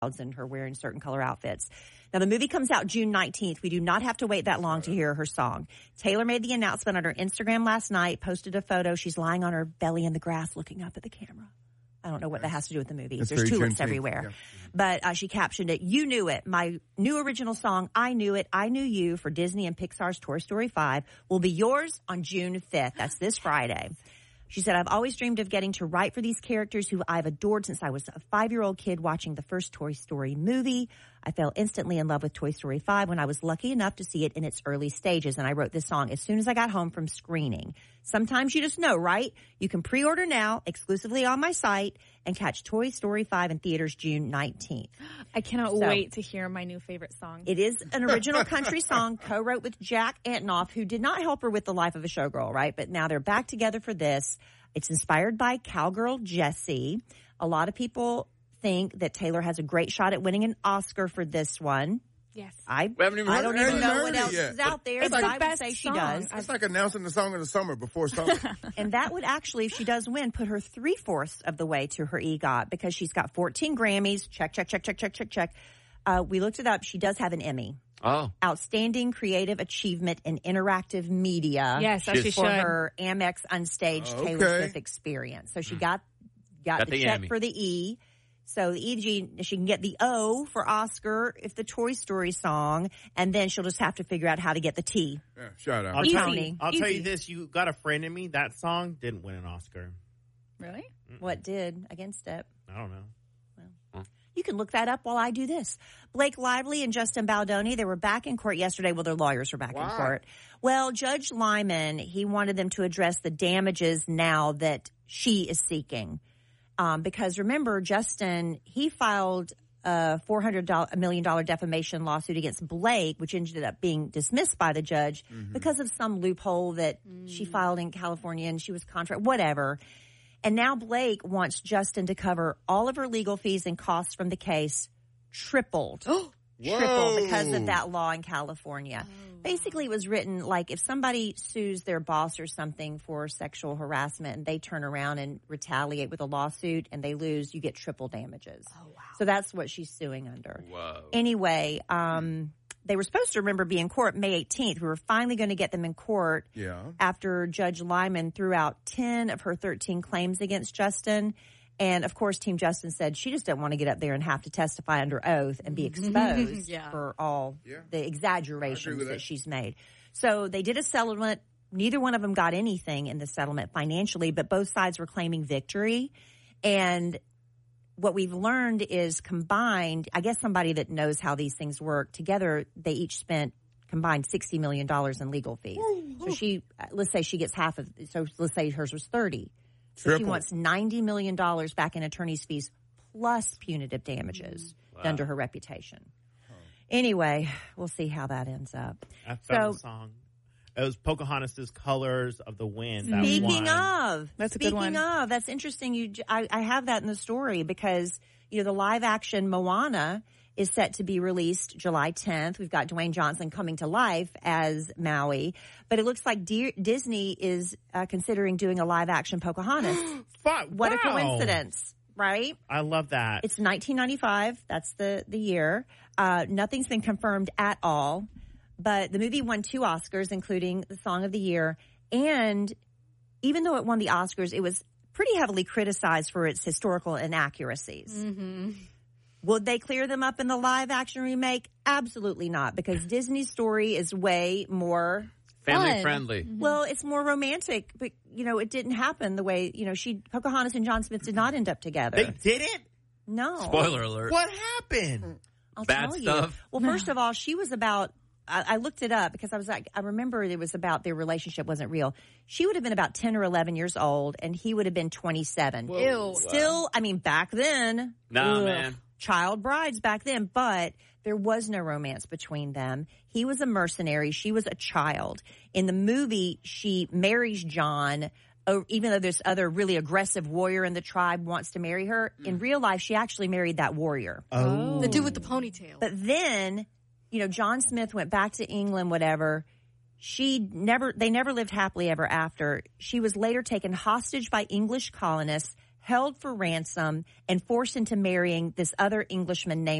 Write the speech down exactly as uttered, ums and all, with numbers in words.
and her wearing certain color outfits. Now, the movie comes out June nineteenth. We do not have to wait that long to hear her song. Taylor made the announcement on her Instagram last night, posted a photo. She's lying on her belly in the grass looking up at the camera. I don't know what that has to do with the movie. That's There's tulips Juneteenth. everywhere. Yeah. But uh, she captioned it, "You knew it. My new original song, I Knew It, I Knew You, for Disney and Pixar's Toy Story five will be yours on June fifth. That's this Friday." She said, "I've always dreamed of getting to write for these characters who I've adored since I was a five-year-old kid watching the first Toy Story movie. I fell instantly in love with Toy Story five when I was lucky enough to see it in its early stages, and I wrote this song as soon as I got home from screening. Sometimes you just know, right? You can pre-order now exclusively on my site and catch Toy Story five in theaters June nineteenth. I cannot So- wait to hear my new favorite song. It is an original country song co-wrote with Jack Antonoff, who did not help her with The Life of a Showgirl, right? But now they're back together for this. It's inspired by Cowgirl Jessie. A lot of people think that Taylor has a great shot at winning an Oscar for this one. Yes. I, We haven't even I heard- don't I even haven't know heard what it else yet. is out there, It's but the I would best say she song. does. It's like announcing the song of the summer before summer. And that would actually, if she does win, put her three-fourths of the way to her EGOT because she's got fourteen Grammys. Check, check, check, check, check, check, check. Uh, we looked it up. She does have an Emmy. Oh. Outstanding Creative Achievement in Interactive Media. Yes, as she for should. her Amex Unstaged Oh, Taylor okay. Swift experience. So she got got, Got the, the check Emmy. for the E. So the E G, she can get the O for Oscar if the Toy Story song, and then she'll just have to figure out how to get the T. Yeah, shout out. I'll, Easy. tell you, I'll tell Easy. you this: you got a friend in me. That song didn't win an Oscar. Really? What did against it? I don't know. You can look that up while I do this. Blake Lively and Justin Baldoni, they were back in court yesterday. Well, their lawyers were back Why? in court. Well, Judge Lyman, he wanted them to address the damages now that she is seeking. Um, because remember, Justin, he filed a four hundred million dollars defamation lawsuit against Blake, which ended up being dismissed by the judge because of some loophole that she filed in California and she was contract, whatever. And now Blake wants Justin to cover all of her legal fees and costs from the case tripled. Triple Whoa. because of that law in California. Basically, it was written like if somebody sues their boss or something for sexual harassment and they turn around and retaliate with a lawsuit and they lose, you get triple damages. Oh, wow. So that's what she's suing under. Whoa. Anyway, um, they were supposed to remember be in court May eighteenth. We were finally going to get them in court Yeah. after Judge Lyman threw out ten of her thirteen claims against Justin. And, of course, Team Justin said she just didn't want to get up there and have to testify under oath and be exposed Yeah. for all Yeah. the I agree exaggerations with that. that. she's made. So they did a settlement. Neither one of them got anything in the settlement financially, but both sides were claiming victory. And what we've learned is combined, I guess somebody that knows how these things work, together they each spent combined sixty million dollars in legal fees. So she, let's say she gets half of, so let's say hers was thirty. So she Triple. wants ninety million dollars back in attorney's fees plus punitive damages done to her reputation. Anyway, we'll see how that ends up. I found So- the song. It was Pocahontas' "Colors of the Wind." That Speaking won. of, That's a good speaking one. of, that's interesting. You, j- I, I have that in the story because you know the live action Moana is set to be released July tenth. We've got Dwayne Johnson coming to life as Maui, but it looks like D- Disney is uh, considering doing a live action Pocahontas. Fuck, What a wow. coincidence, right? I love that. It's nineteen ninety-five. That's the, the year. Uh, nothing's been confirmed at all. But the movie won two Oscars, including the Song of the Year. And even though it won the Oscars, it was pretty heavily criticized for its historical inaccuracies. Mm-hmm. Would they clear them up in the live action remake? Absolutely not, because Disney's story is way more, Family Fun. friendly. well, it's more romantic. But, you know, it didn't happen the way, you know, she, Pocahontas and John Smith did not end up together. They didn't? no. Spoiler alert. What happened? I'll Bad tell you. stuff? Well, first of all, she was about, I, I looked it up because I was like, I remember it was about their relationship wasn't real. She would have been about ten or eleven years old and he would have been twenty-seven. Ew. Still, I mean, back then. Nah, ugh, man. Child brides back then, but there was no romance between them. He was a mercenary. She was a child. In the movie, she marries John. Oh, even though this other really aggressive warrior in the tribe wants to marry her, in real life, she actually married that warrior. Oh. The dude with the ponytail. But then, you know, John Smith went back to England, whatever. She never, they never lived happily ever after. She was later taken hostage by English colonists, held for ransom and forced into marrying this other Englishman named